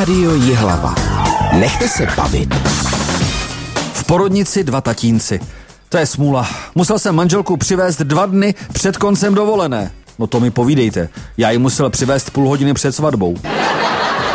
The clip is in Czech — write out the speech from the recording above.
Rádio Jihlava. Nechte se bavit. V porodnici 2 tatínci. To je smůla. Musel jsem manželku přivést 2 dny před koncem dovolené. No to mi povídejte. Já ji musel přivést půl hodiny před svatbou.